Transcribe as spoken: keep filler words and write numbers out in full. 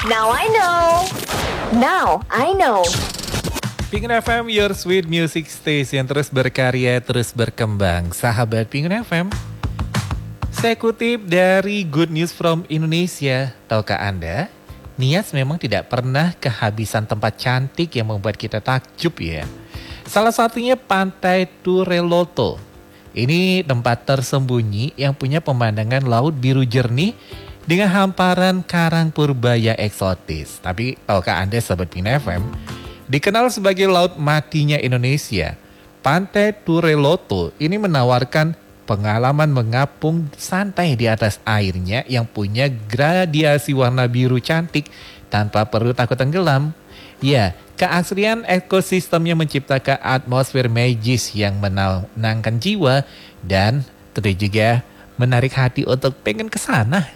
Now I know. Now I know. Pengen F M, your sweet music station, terus berkarya, terus berkembang. Sahabat Pengen F M. Saya kutip dari Good News from Indonesia. Tahukah Anda, Nias memang tidak pernah kehabisan tempat cantik yang membuat kita takjub ya. Salah satunya Pantai Tureloto. Ini tempat tersembunyi yang punya pemandangan laut biru jernih dengan hamparan karang purbaya eksotis. Tapi tahukah Anda sahabat Pengen F M, dikenal sebagai laut matinya Indonesia, Pantai Tureloto ini menawarkan pengalaman mengapung santai di atas airnya yang punya gradiasi warna biru cantik tanpa perlu takut tenggelam. Ya, keasrian ekosistemnya menciptakan atmosfer magis yang menenangkan jiwa dan tentu juga menarik hati untuk pengen ke sana.